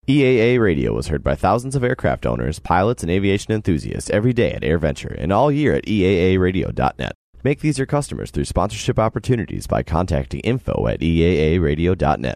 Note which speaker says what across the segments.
Speaker 1: EAA Radio was heard by thousands of aircraft owners, pilots, and aviation enthusiasts every day at AirVenture and all year at EAAradio.net. Make these your customers through sponsorship opportunities by contacting info@EAAradio.net.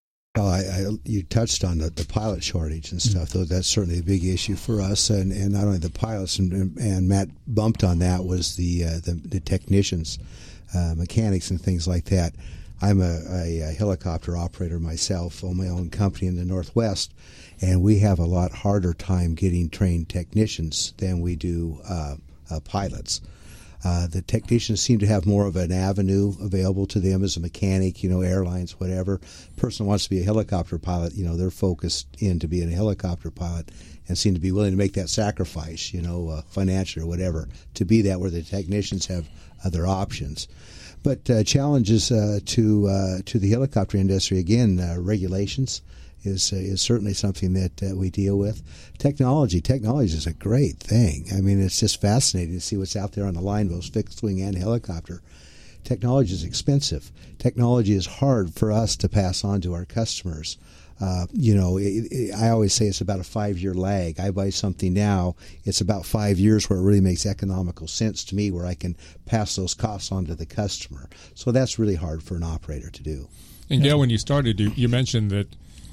Speaker 2: Well, you touched on the pilot shortage and stuff, though that's certainly a big issue for us, and not only the pilots, and Matt bumped on that, was the technicians, mechanics and things like that. I'm a helicopter operator myself, own my own company in the Northwest, and we have a lot harder time getting trained technicians than we do pilots. The technicians seem to have more of an avenue available to them as a mechanic, airlines, whatever. Person wants to be a helicopter pilot, they're focused into being a helicopter pilot and seem to be willing to make that sacrifice, financial or whatever, to be that, where the technicians have other options. But challenges to the helicopter industry, again, regulations is certainly something that we deal with. Technology is a great thing. I mean, it's just fascinating to see what's out there on the line, both fixed wing and helicopter. Technology is expensive. Technology is hard for us to pass on to our customers. I always say it's about a 5-year lag. I buy something now, it's about 5 years where it really makes economical sense to me, where I can pass those costs on to the customer. So that's really hard for an operator to do.
Speaker 3: And Gail, when you started, you mentioned that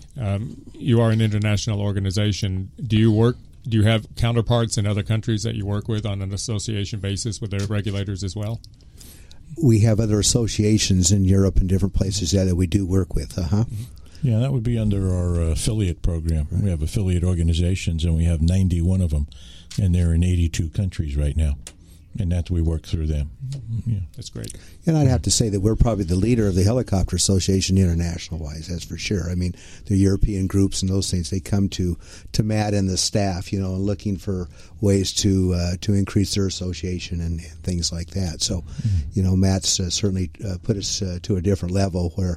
Speaker 3: you are an international organization. Do you have counterparts in other countries that you work with on an association basis with their regulators as well?
Speaker 2: We have other associations in Europe and different places that we do work with.
Speaker 4: Yeah, that would be under our affiliate program. Right. We have affiliate organizations, and we have 91 of them, and they're in 82 countries right now. And that's we work through them. Yeah,
Speaker 3: that's great.
Speaker 2: And I'd have to say that we're probably the leader of the Helicopter Association international-wise, that's for sure. I mean, the European groups and those things, they come to Matt and the staff, looking for ways to increase their association and things like that. So, Matt's certainly put us to a different level where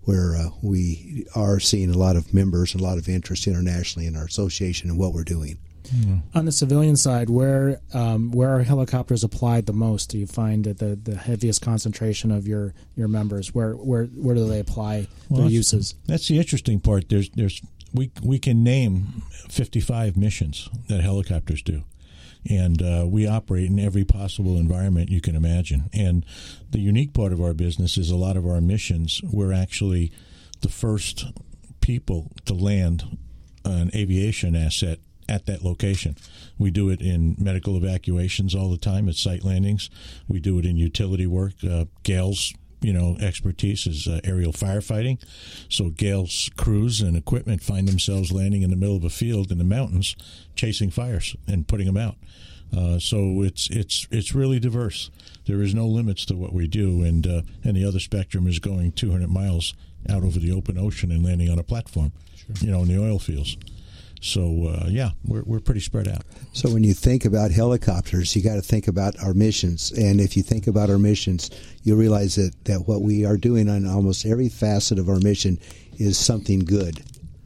Speaker 2: we are seeing a lot of members and a lot of interest internationally in our association and what we're doing.
Speaker 5: Mm-hmm. On the civilian side, where are helicopters applied the most? Do you find that the heaviest concentration of your members? Where do they apply their uses?
Speaker 4: That's the interesting part. We can name 55 missions that helicopters do. And we operate in every possible environment you can imagine. And the unique part of our business is a lot of our missions, we're actually the first people to land an aviation asset at that location. We do it in medical evacuations all the time at site landings. We do it in utility work. Gail's expertise is aerial firefighting. So Gail's crews and equipment find themselves landing in the middle of a field in the mountains, chasing fires and putting them out. So it's really diverse. There is no limits to what we do, and the other spectrum is going 200 miles out over the open ocean and landing on a platform, in the oil fields. So, we're pretty spread out.
Speaker 2: So when you think about helicopters, you got to think about our missions. And if you think about our missions, you realize that what we are doing on almost every facet of our mission is something good,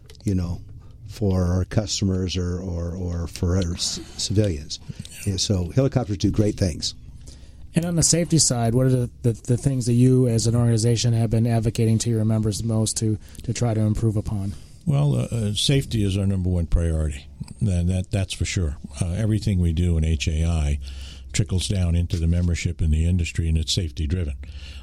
Speaker 2: for our customers or for our civilians. Yeah, so helicopters do great things.
Speaker 5: And on the safety side, what are the things that you as an organization have been advocating to your members the most to try to improve upon?
Speaker 4: Well, safety is our number one priority. That's for sure. Everything we do in HAI trickles down into the membership in the industry, and it's safety driven.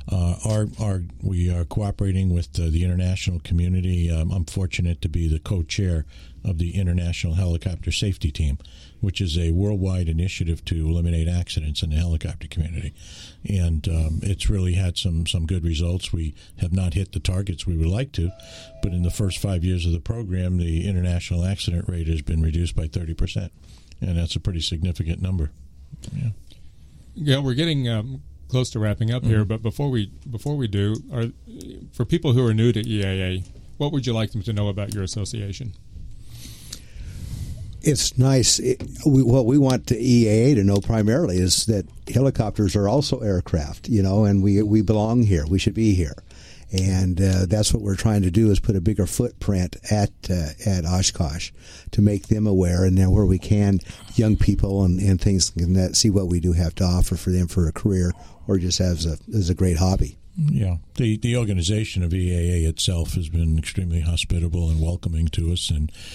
Speaker 4: We are cooperating with the international community. I'm fortunate to be the co-chair of the International Helicopter Safety Team, which is a worldwide initiative to eliminate accidents in the helicopter community. And it's really had some good results. We have not hit the targets we would like to, but in the first 5 years of the program, the international accident rate has been reduced by 30%, and that's a pretty significant number.
Speaker 3: Yeah, we're getting close to wrapping up here, but before we do, for people who are new to EAA, what would you like them to know about your association?
Speaker 2: It's nice. What we want the EAA to know primarily is that helicopters are also aircraft, and we belong here. We should be here. And that's what we're trying to do, is put a bigger footprint at Oshkosh to make them aware, and then where we can, young people and things can see what we do have to offer for them for a career or just as a great hobby.
Speaker 4: Yeah, the organization of EAA itself has been extremely hospitable and welcoming to us, and